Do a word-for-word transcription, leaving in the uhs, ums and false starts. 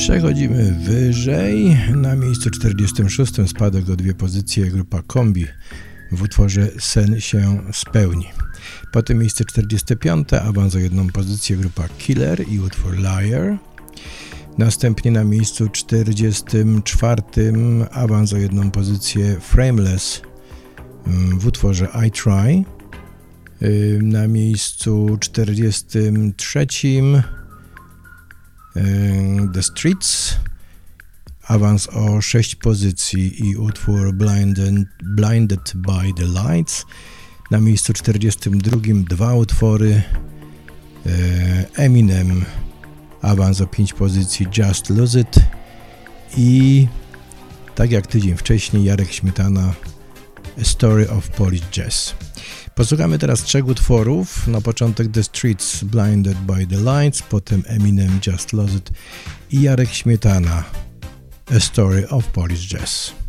Przechodzimy wyżej. Na miejscu czterdziestym szóstym spadek o dwie pozycje grupa Kombi w utworze Sen się spełni. Potem miejsce czterdzieste piąte, awans o jedną pozycję grupa Killer i utwór Liar. Następnie na miejscu czterdziestym czwartym awans o jedną pozycję Frameless w utworze I Try. Na miejscu czterdziestym trzecim The Streets, awans o sześć pozycji i utwór Blinded, Blinded by the Lights. Na miejscu czterdziestym drugim dwa utwory, Eminem, awans o pięć pozycji Just Lose It i tak jak tydzień wcześniej Jarek Śmietana A Story of Polish Jazz. Posłuchamy teraz trzech utworów. Na początek The Streets, Blinded by the Lights, potem Eminem, Just Lose It i Jarek Śmietana, A Story of Polish Jazz.